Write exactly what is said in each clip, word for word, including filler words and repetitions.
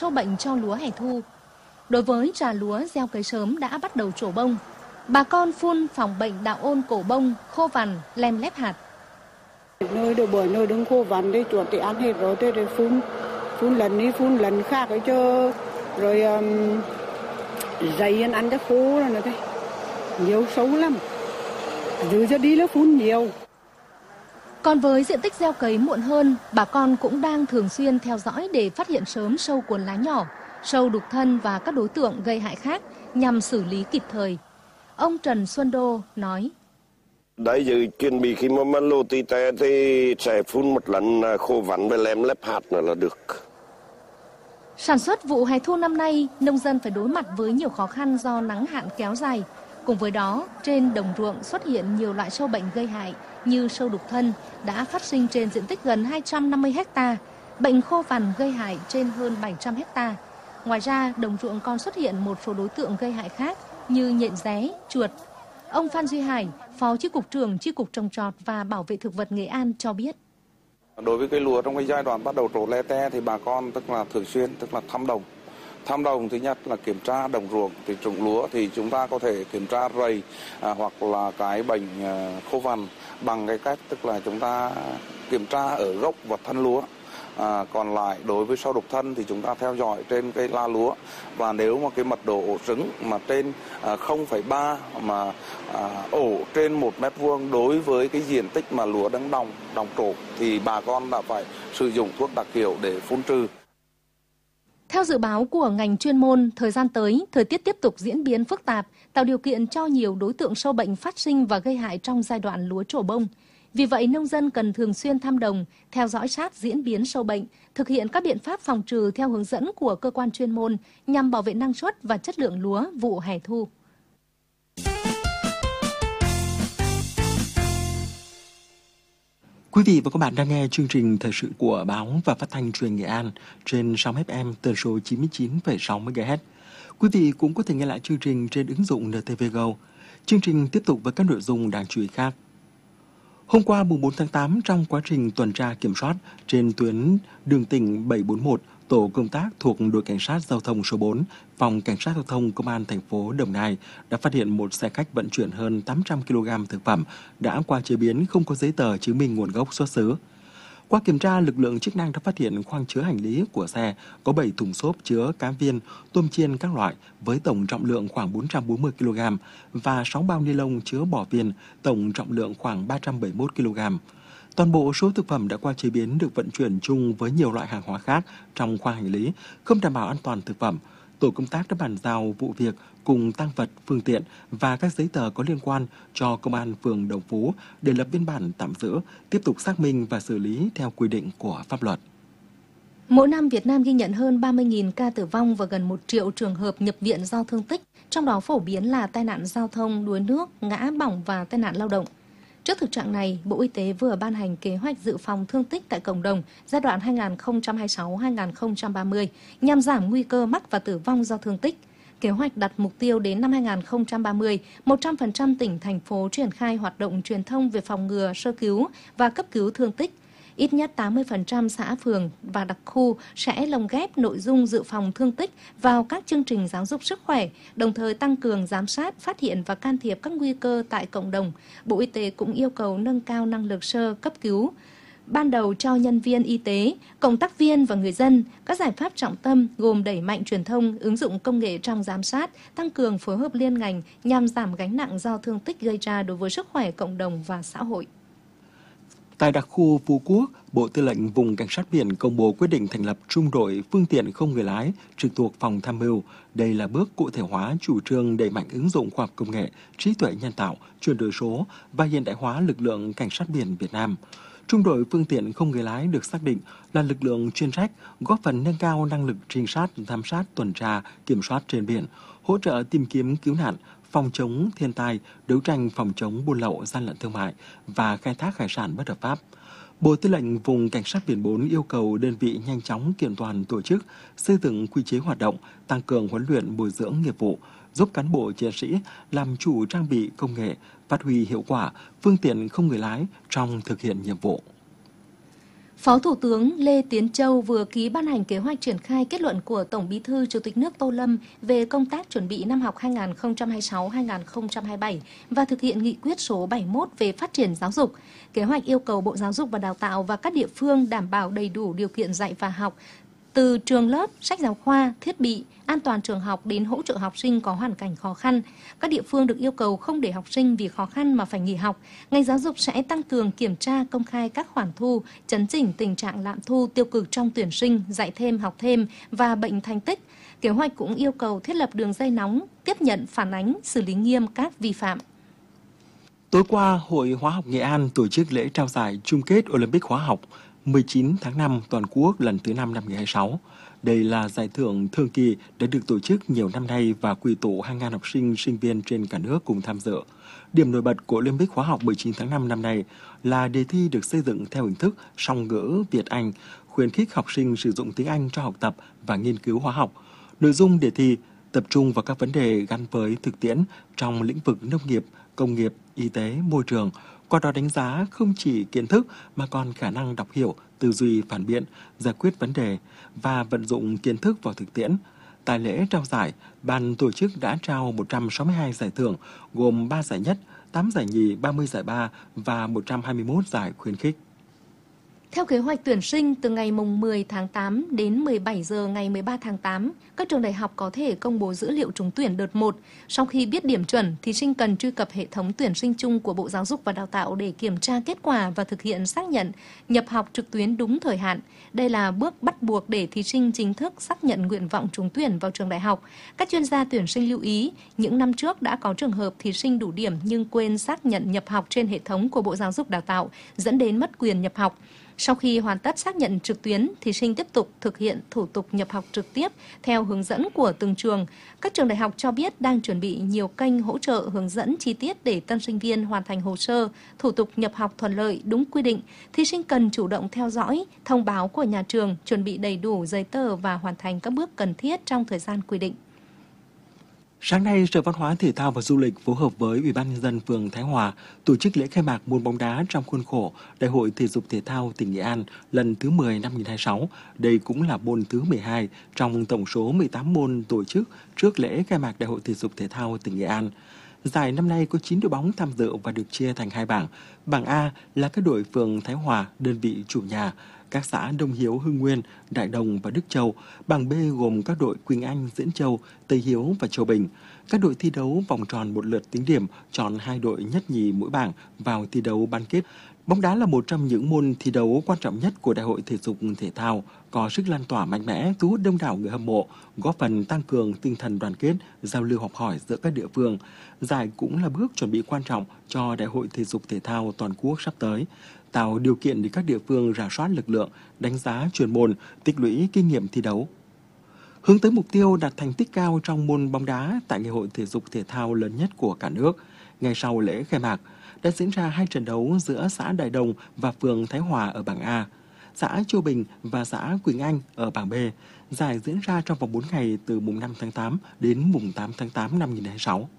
sâu bệnh cho lúa hè thu. Đối với trà lúa gieo cấy sớm đã bắt đầu trổ bông, bà con phun phòng bệnh đạo ôn cổ bông, khô vằn, lem lép hạt. Nơi đồ bưởi nơi đứng khô vằn đây chuột thì ăn hết rồi, thế để phun phun lần đi phun lần khác ấy chứ, rồi um, dày ăn ăn cho khô rồi này, nhiều xấu lắm, từ giờ đi nó phun nhiều. Còn với diện tích gieo cấy muộn hơn, bà con cũng đang thường xuyên theo dõi để phát hiện sớm sâu cuốn lá nhỏ, sâu đục thân và các đối tượng gây hại khác nhằm xử lý kịp thời. Ông Trần Xuân Đô nói: Đấy giờ chuẩn bị khi mà lô tí té thì sẽ phun một lần khô vắn và lem lép hạt nữa là được. Sản xuất vụ hè thu năm nay, nông dân phải đối mặt với nhiều khó khăn do nắng hạn kéo dài. Cùng với đó, trên đồng ruộng xuất hiện nhiều loại sâu bệnh gây hại như sâu đục thân đã phát sinh trên diện tích gần hai trăm năm mươi héc ta, bệnh khô vằn gây hại trên hơn bảy trăm héc ta. Ngoài ra, đồng ruộng còn xuất hiện một số đối tượng gây hại khác như nhện ré, chuột. Ông Phan Duy Hải, Phó Chi cục trưởng Chi cục Trồng trọt và Bảo vệ thực vật Nghệ An cho biết: Đối với cây lúa trong cái giai đoạn bắt đầu trổ le te thì bà con tức là thường xuyên tức là thăm đồng. Thăm đồng thứ nhất là kiểm tra đồng ruộng, thì trồng lúa thì chúng ta có thể kiểm tra rầy à, hoặc là cái bệnh à, khô vằn bằng cái cách tức là chúng ta kiểm tra ở gốc và thân lúa. À, còn lại đối với sâu đục thân thì chúng ta theo dõi trên cây la lúa, và nếu mà cái mật độ ổ trứng mà trên à, không phẩy ba mà à, ổ trên một mét vuông đối với cái diện tích mà lúa đang đồng đồng trổ thì bà con đã phải sử dụng thuốc đặc hiệu để phun trừ. Theo dự báo của ngành chuyên môn, thời gian tới, thời tiết tiếp tục diễn biến phức tạp, tạo điều kiện cho nhiều đối tượng sâu bệnh phát sinh và gây hại trong giai đoạn lúa trổ bông. Vì vậy, nông dân cần thường xuyên thăm đồng, theo dõi sát diễn biến sâu bệnh, thực hiện các biện pháp phòng trừ theo hướng dẫn của cơ quan chuyên môn nhằm bảo vệ năng suất và chất lượng lúa vụ hè thu. Quý vị và các bạn đang nghe chương trình thời sự của Báo và Phát thanh Truyền Nghệ An trên sóng ép em tần số chín mươi chín phẩy sáu mê ga héc. Quý vị cũng có thể nghe lại chương trình trên ứng dụng en tê vê Go. Chương trình tiếp tục với các nội dung đáng chú ý khác. Hôm qua mùng bốn tháng tám, trong quá trình tuần tra kiểm soát trên tuyến đường tỉnh bảy bốn mốt, tổ công tác thuộc đội cảnh sát giao thông số bốn, phòng cảnh sát giao thông công an thành phố Đồng Nai đã phát hiện một xe khách vận chuyển hơn tám trăm ki lô gam thực phẩm đã qua chế biến không có giấy tờ chứng minh nguồn gốc xuất xứ. Qua kiểm tra, lực lượng chức năng đã phát hiện khoang chứa hành lý của xe có bảy thùng xốp chứa cá viên, tôm chiên các loại với tổng trọng lượng khoảng bốn trăm bốn mươi ki lô gam và sáu bao ni lông chứa bò viên, tổng trọng lượng khoảng ba trăm bảy mươi mốt ki lô gam. Toàn bộ số thực phẩm đã qua chế biến được vận chuyển chung với nhiều loại hàng hóa khác trong khoang hành lý, không đảm bảo an toàn thực phẩm. Tổ công tác đã bàn giao vụ việc cùng tang vật, phương tiện và các giấy tờ có liên quan cho Công an phường Đồng Phú để lập biên bản tạm giữ, tiếp tục xác minh và xử lý theo quy định của pháp luật. Mỗi năm, Việt Nam ghi nhận hơn ba mươi nghìn ca tử vong và gần một triệu trường hợp nhập viện do thương tích, trong đó phổ biến là tai nạn giao thông, đuối nước, ngã bỏng và tai nạn lao động. Trước thực trạng này, Bộ Y tế vừa ban hành kế hoạch dự phòng thương tích tại cộng đồng giai đoạn hai nghìn không trăm hai mươi sáu đến hai nghìn không trăm ba mươi nhằm giảm nguy cơ mắc và tử vong do thương tích. Kế hoạch đặt mục tiêu đến năm hai nghìn không trăm ba mươi, một trăm phần trăm tỉnh, thành phố triển khai hoạt động truyền thông về phòng ngừa, sơ cứu và cấp cứu thương tích. Ít nhất tám mươi phần trăm xã phường và đặc khu sẽ lồng ghép nội dung dự phòng thương tích vào các chương trình giáo dục sức khỏe, đồng thời tăng cường giám sát, phát hiện và can thiệp các nguy cơ tại cộng đồng. Bộ Y tế cũng yêu cầu nâng cao năng lực sơ cấp cứu ban đầu cho nhân viên y tế, cộng tác viên và người dân. Các giải pháp trọng tâm gồm đẩy mạnh truyền thông, ứng dụng công nghệ trong giám sát, tăng cường phối hợp liên ngành nhằm giảm gánh nặng do thương tích gây ra đối với sức khỏe cộng đồng và xã hội. Tại đặc khu Phú Quốc, Bộ Tư lệnh Vùng Cảnh sát biển công bố quyết định thành lập trung đội phương tiện không người lái trực thuộc Phòng Tham mưu. Đây là bước cụ thể hóa chủ trương đẩy mạnh ứng dụng khoa học công nghệ, trí tuệ nhân tạo, chuyển đổi số và hiện đại hóa lực lượng cảnh sát biển Việt Nam. Trung đội phương tiện không người lái được xác định là lực lượng chuyên trách, góp phần nâng cao năng lực trinh sát, giám sát, tuần tra, kiểm soát trên biển, hỗ trợ tìm kiếm cứu nạn, phòng chống thiên tai, đấu tranh phòng chống buôn lậu, gian lận thương mại và khai thác hải sản bất hợp pháp. Bộ Tư lệnh Vùng Cảnh sát biển bốn yêu cầu đơn vị nhanh chóng kiện toàn tổ chức, xây dựng quy chế hoạt động, tăng cường huấn luyện bồi dưỡng nghiệp vụ, giúp cán bộ chiến sĩ làm chủ trang bị công nghệ, phát huy hiệu quả phương tiện không người lái trong thực hiện nhiệm vụ. Phó Thủ tướng Lê Tiến Châu vừa ký ban hành kế hoạch triển khai kết luận của Tổng Bí thư Chủ tịch nước Tô Lâm về công tác chuẩn bị năm học hai nghìn không trăm hai mươi sáu hai nghìn không trăm hai mươi bảy và thực hiện nghị quyết số bảy mươi mốt về phát triển giáo dục. Kế hoạch yêu cầu Bộ Giáo dục và Đào tạo và các địa phương đảm bảo đầy đủ điều kiện dạy và học, từ trường lớp, sách giáo khoa, thiết bị, an toàn trường học đến hỗ trợ học sinh có hoàn cảnh khó khăn. Các địa phương được yêu cầu không để học sinh vì khó khăn mà phải nghỉ học. Ngành giáo dục sẽ tăng cường kiểm tra công khai các khoản thu, chấn chỉnh tình trạng lạm thu tiêu cực trong tuyển sinh, dạy thêm, học thêm và bệnh thành tích. Kế hoạch cũng yêu cầu thiết lập đường dây nóng, tiếp nhận phản ánh, xử lý nghiêm các vi phạm. Tối qua, Hội Hóa học Nghệ An tổ chức lễ trao giải chung kết Olympic Hóa học mười chín tháng năm toàn quốc lần thứ năm năm hai nghìn không trăm hai mươi sáu. Đây là giải thưởng thường kỳ đã được tổ chức nhiều năm nay và quy tụ hàng ngàn học sinh, sinh viên trên cả nước cùng tham dự. Điểm nổi bật của Olympic Hóa học mười chín tháng năm năm nay là đề thi được xây dựng theo hình thức song ngữ Việt-Anh, khuyến khích học sinh sử dụng tiếng Anh cho học tập và nghiên cứu hóa học. Nội dung đề thi tập trung vào các vấn đề gắn với thực tiễn trong lĩnh vực nông nghiệp, công nghiệp, y tế, môi trường, qua đó đánh giá không chỉ kiến thức mà còn khả năng đọc hiểu, tư duy phản biện, giải quyết vấn đề và vận dụng kiến thức vào thực tiễn. Tại lễ trao giải, ban tổ chức đã trao một trăm sáu mươi hai giải thưởng gồm ba giải nhất, tám giải nhì, ba mươi giải ba và một trăm hai mươi mốt giải khuyến khích. Theo kế hoạch tuyển sinh, từ ngày mười tháng tám đến mười bảy giờ ngày mười ba tháng tám, các trường đại học có thể công bố dữ liệu trúng tuyển đợt một. Sau khi biết điểm chuẩn, thí sinh cần truy cập hệ thống tuyển sinh chung của Bộ Giáo dục và Đào tạo để kiểm tra kết quả và thực hiện xác nhận nhập học trực tuyến đúng thời hạn. Đây là bước bắt buộc để thí sinh chính thức xác nhận nguyện vọng trúng tuyển vào trường đại học. Các chuyên gia tuyển sinh lưu ý, những năm trước đã có trường hợp thí sinh đủ điểm nhưng quên xác nhận nhập học trên hệ thống của Bộ Giáo dục Đào tạo, dẫn đến mất quyền nhập học. Sau khi hoàn tất xác nhận trực tuyến, thí sinh tiếp tục thực hiện thủ tục nhập học trực tiếp theo hướng dẫn của từng trường. Các trường đại học cho biết đang chuẩn bị nhiều kênh hỗ trợ hướng dẫn chi tiết để tân sinh viên hoàn thành hồ sơ, thủ tục nhập học thuận lợi đúng quy định. Thí sinh cần chủ động theo dõi thông báo của nhà trường, chuẩn bị đầy đủ giấy tờ và hoàn thành các bước cần thiết trong thời gian quy định. Sáng nay, Sở Văn hóa Thể thao và Du lịch phối hợp với Ủy ban nhân dân phường Thái Hòa tổ chức lễ khai mạc môn bóng đá trong khuôn khổ Đại hội Thể dục Thể thao tỉnh Nghệ An lần thứ mười năm hai nghìn không trăm hai mươi sáu. Đây cũng là môn thứ mười hai trong tổng số mười tám môn tổ chức trước lễ khai mạc Đại hội Thể dục Thể thao tỉnh Nghệ An. Giải năm nay có chín đội bóng tham dự và được chia thành hai bảng. Bảng A là các đội phường Thái Hòa, đơn vị chủ nhà, các xã Đông Hiếu, Hưng Nguyên, Đại Đồng và Đức Châu. Bảng B gồm các đội Quỳnh Anh, Diễn Châu, Tây Hiếu và Châu Bình. Các đội thi đấu vòng tròn một lượt tính điểm, chọn hai đội nhất nhì mỗi bảng vào thi đấu bán kết. Bóng đá là một trong những môn thi đấu quan trọng nhất của Đại hội Thể dục Thể thao, có sức lan tỏa mạnh mẽ, thu hút đông đảo người hâm mộ, góp phần tăng cường tinh thần đoàn kết, giao lưu học hỏi giữa các địa phương. Giải cũng là bước chuẩn bị quan trọng cho Đại hội Thể dục Thể thao toàn quốc sắp tới, tạo điều kiện để các địa phương rà soát lực lượng, đánh giá chuyên môn, tích lũy kinh nghiệm thi đấu. Hướng tới mục tiêu đạt thành tích cao trong môn bóng đá tại Ngày hội Thể dục Thể thao lớn nhất của cả nước, ngay sau lễ khai mạc, đã diễn ra hai trận đấu giữa xã Đại Đồng và phường Thái Hòa ở bảng A, xã Châu Bình và xã Quỳnh Anh ở bảng B. Giải diễn ra trong vòng bốn ngày từ mùng năm tháng tám đến mùng tám tháng tám năm hai nghìn không trăm hai mươi sáu.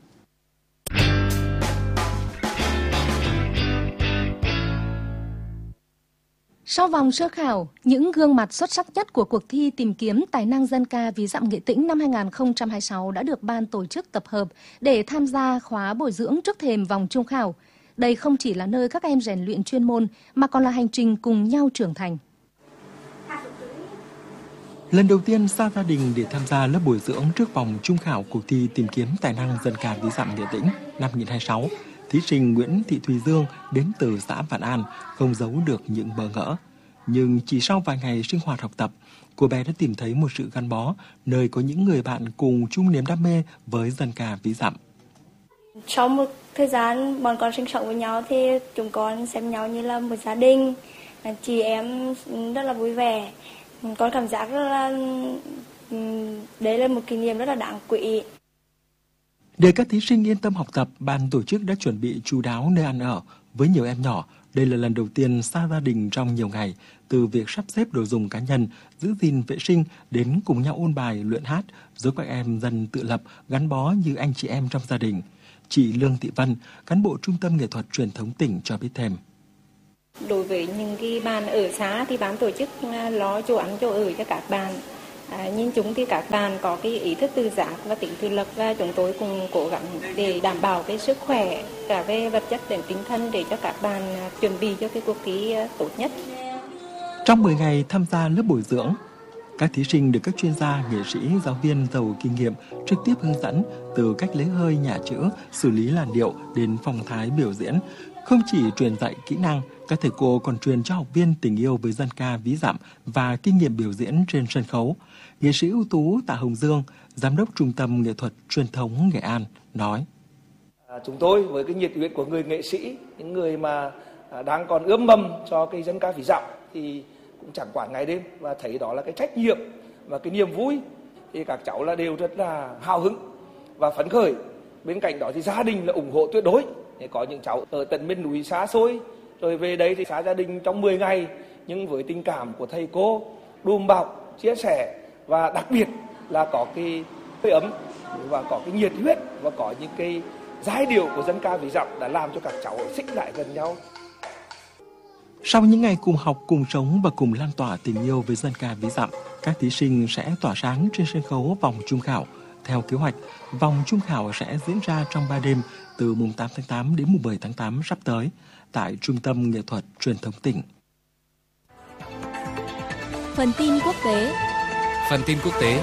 Sau vòng sơ khảo, những gương mặt xuất sắc nhất của cuộc thi tìm kiếm tài năng dân ca Ví dặm Nghệ Tĩnh năm hai nghìn không trăm hai mươi sáu đã được ban tổ chức tập hợp để tham gia khóa bồi dưỡng trước thềm vòng trung khảo. Đây không chỉ là nơi các em rèn luyện chuyên môn mà còn là hành trình cùng nhau trưởng thành. Lần đầu tiên xa gia đình để tham gia lớp bồi dưỡng trước vòng trung khảo cuộc thi tìm kiếm tài năng dân ca Ví dặm Nghệ Tĩnh năm hai nghìn không trăm hai mươi sáu, thí sinh Nguyễn Thị Thùy Dương đến từ xã Vạn An không giấu được những bỡ ngỡ. Nhưng chỉ sau vài ngày sinh hoạt học tập, cô bé đã tìm thấy một sự gắn bó nơi có những người bạn cùng chung niềm đam mê với dân ca Ví dặm. Sau một thời gian bọn con sinh sống với nhau thì chúng con xem nhau như là một gia đình. Chị em rất là vui vẻ. Con cảm giác rất là đấy là một kỷ niệm rất là đáng quý. Để các thí sinh yên tâm học tập, ban tổ chức đã chuẩn bị chu đáo nơi ăn ở. Với nhiều em nhỏ, đây là lần đầu tiên xa gia đình trong nhiều ngày, từ việc sắp xếp đồ dùng cá nhân, giữ gìn vệ sinh đến cùng nhau ôn bài, luyện hát, giúp các em dần tự lập, gắn bó như anh chị em trong gia đình. Chị Lương Thị Vân, cán bộ Trung tâm Nghệ thuật Truyền thống tỉnh cho biết thêm. Đối với những cái bạn ở xã thì ban tổ chức lo chỗ ăn chỗ ở cho các bạn. À, nhìn chúng thì các bạn có cái ý thức tự giác và tính tự lập, và chúng tôi cùng cố gắng để đảm bảo cái sức khỏe cả về vật chất đến tinh thần để cho các bạn chuẩn bị cho cái cuộc thi tốt nhất. Trong mười ngày tham gia lớp bồi dưỡng, các thí sinh được các chuyên gia, nghệ sĩ, giáo viên giàu kinh nghiệm trực tiếp hướng dẫn từ cách lấy hơi, nhả chữ, xử lý làn điệu đến phong thái biểu diễn. Không chỉ truyền dạy kỹ năng, các thầy cô còn truyền cho học viên tình yêu với dân ca ví dặm và kinh nghiệm biểu diễn trên sân khấu. Nghệ sĩ ưu tú Tạ Hồng Dương, Giám đốc Trung tâm Nghệ thuật Truyền thống Nghệ An, nói. À, chúng tôi với cái nhiệt huyết của người nghệ sĩ, những người mà đang còn ươm mầm cho cái dân ca ví dặm thì cũng chẳng quản ngày đêm, và thấy đó là cái trách nhiệm và cái niềm vui, thì các cháu là đều rất là hào hứng và phấn khởi. Bên cạnh đó thì gia đình là ủng hộ tuyệt đối. Có những cháu ở tận miền núi xa xôi rồi về đây thì xa gia đình trong mười ngày, nhưng với tình cảm của thầy cô đùm bọc, chia sẻ, và đặc biệt là có cái hơi ấm và có cái nhiệt huyết và có những cái giai điệu của dân ca ví dặm đã làm cho các cháu xích lại gần nhau. Sau những ngày cùng học, cùng sống và cùng lan tỏa tình yêu với dân ca ví dặm, các thí sinh sẽ tỏa sáng trên sân khấu vòng chung khảo. Theo kế hoạch, vòng chung khảo sẽ diễn ra trong ba đêm từ mùng tám tháng tám đến mùng mười tháng tám sắp tới tại Trung tâm Nghệ thuật Truyền thống tỉnh. Phần tin quốc tế. Phần tin quốc tế.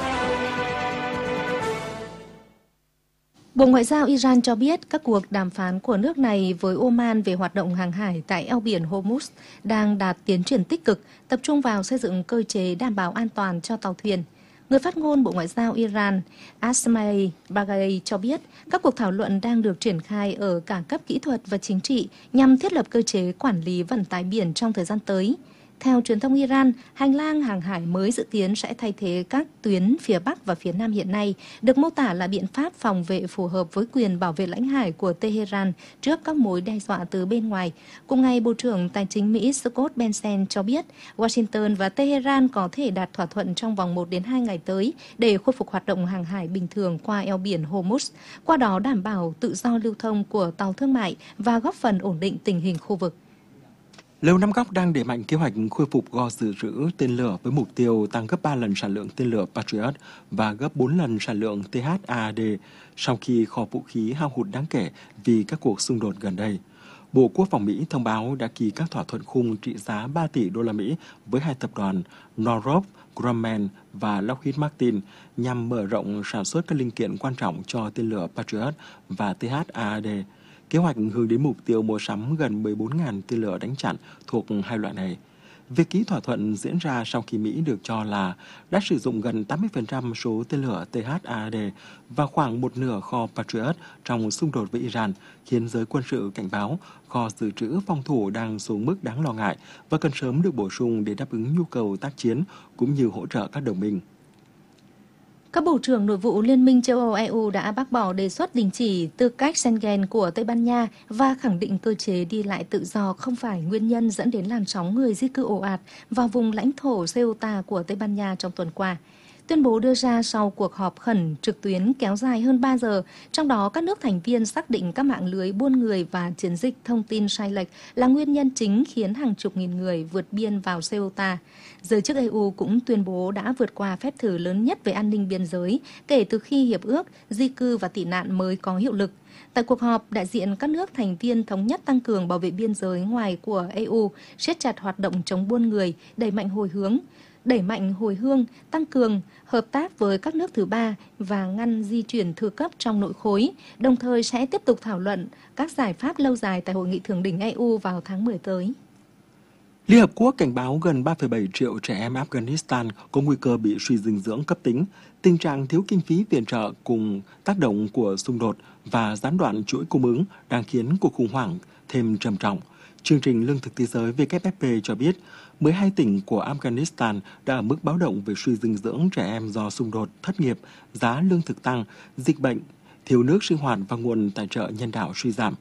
Bộ Ngoại giao Iran cho biết các cuộc đàm phán của nước này với Oman về hoạt động hàng hải tại eo biển Hormuz đang đạt tiến triển tích cực, tập trung vào xây dựng cơ chế đảm bảo an toàn cho tàu thuyền. Người phát ngôn Bộ Ngoại giao Iran Asmaei Baghei cho biết các cuộc thảo luận đang được triển khai ở cả cấp kỹ thuật và chính trị nhằm thiết lập cơ chế quản lý vận tải biển trong thời gian tới. Theo truyền thông Iran, hành lang hàng hải mới dự kiến sẽ thay thế các tuyến phía Bắc và phía Nam hiện nay, được mô tả là biện pháp phòng vệ phù hợp với quyền bảo vệ lãnh hải của Tehran trước các mối đe dọa từ bên ngoài. Cùng ngày, Bộ trưởng Tài chính Mỹ Scott Bessent cho biết Washington và Tehran có thể đạt thỏa thuận trong vòng một đến hai ngày tới để khôi phục hoạt động hàng hải bình thường qua eo biển Hormuz, qua đó đảm bảo tự do lưu thông của tàu thương mại và góp phần ổn định tình hình khu vực. Lầu Năm Góc đang đẩy mạnh kế hoạch khôi phục kho dự trữ tên lửa với mục tiêu tăng gấp ba lần sản lượng tên lửa Patriot và gấp bốn lần sản lượng T H A D sau khi kho vũ khí hao hụt đáng kể vì các cuộc xung đột gần đây. Bộ Quốc phòng Mỹ thông báo đã ký các thỏa thuận khung trị giá ba tỷ đô la Mỹ với hai tập đoàn Northrop Grumman và Lockheed Martin nhằm mở rộng sản xuất các linh kiện quan trọng cho tên lửa Patriot và T H A D. Kế hoạch hướng đến mục tiêu mua sắm gần mười bốn nghìn tên lửa đánh chặn thuộc hai loại này. Việc ký thỏa thuận diễn ra sau khi Mỹ được cho là đã sử dụng gần tám mươi phần trăm số tên lửa T H A D và khoảng một nửa kho Patriot trong xung đột với Iran, khiến giới quân sự cảnh báo kho dự trữ phòng thủ đang xuống mức đáng lo ngại và cần sớm được bổ sung để đáp ứng nhu cầu tác chiến cũng như hỗ trợ các đồng minh. Các bộ trưởng nội vụ Liên minh châu Âu E U đã bác bỏ đề xuất đình chỉ tư cách Schengen của Tây Ban Nha và khẳng định cơ chế đi lại tự do không phải nguyên nhân dẫn đến làn sóng người di cư ồ ạt vào vùng lãnh thổ Ceuta của Tây Ban Nha trong tuần qua. Tuyên bố đưa ra sau cuộc họp khẩn trực tuyến kéo dài hơn ba giờ, trong đó các nước thành viên xác định các mạng lưới buôn người và chiến dịch thông tin sai lệch là nguyên nhân chính khiến hàng chục nghìn người vượt biên vào Ceuta. Giới chức E U cũng tuyên bố đã vượt qua phép thử lớn nhất về an ninh biên giới kể từ khi Hiệp ước Di cư và tị nạn mới có hiệu lực. Tại cuộc họp, đại diện các nước thành viên thống nhất tăng cường bảo vệ biên giới ngoài của E U, siết chặt hoạt động chống buôn người, đẩy mạnh hồi hướng, đẩy mạnh hồi hương, tăng cường hợp tác với các nước thứ ba và ngăn di chuyển thừa cấp trong nội khối, đồng thời sẽ tiếp tục thảo luận các giải pháp lâu dài tại Hội nghị Thượng đỉnh E U vào tháng mười tới. Liên Hợp Quốc cảnh báo gần ba phẩy bảy triệu trẻ em Afghanistan có nguy cơ bị suy dinh dưỡng cấp tính. Tình trạng thiếu kinh phí viện trợ cùng tác động của xung đột và gián đoạn chuỗi cung ứng đang khiến cuộc khủng hoảng thêm trầm trọng. Chương trình Lương thực Thế giới W F P cho biết, mười hai tỉnh của Afghanistan đã ở mức báo động về suy dinh dưỡng trẻ em do xung đột, thất nghiệp, giá lương thực tăng, dịch bệnh, thiếu nước sinh hoạt và nguồn tài trợ nhân đạo suy giảm.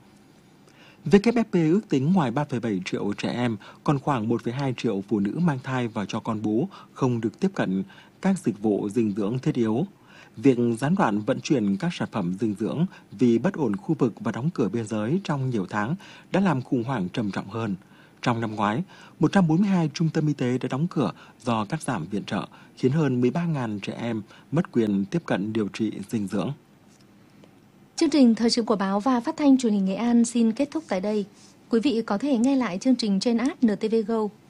W F P ước tính ngoài ba phẩy bảy triệu trẻ em, còn khoảng một phẩy hai triệu phụ nữ mang thai và cho con bú không được tiếp cận các dịch vụ dinh dưỡng thiết yếu. Việc gián đoạn vận chuyển các sản phẩm dinh dưỡng vì bất ổn khu vực và đóng cửa biên giới trong nhiều tháng đã làm khủng hoảng trầm trọng hơn. Trong năm ngoái, một trăm bốn mươi hai trung tâm y tế đã đóng cửa do cắt giảm viện trợ, khiến hơn mười ba nghìn trẻ em mất quyền tiếp cận điều trị dinh dưỡng. Chương trình Thời sự của báo và Phát thanh Truyền hình Nghệ An xin kết thúc tại đây. Quý vị có thể nghe lại chương trình trên app en tê vê Go.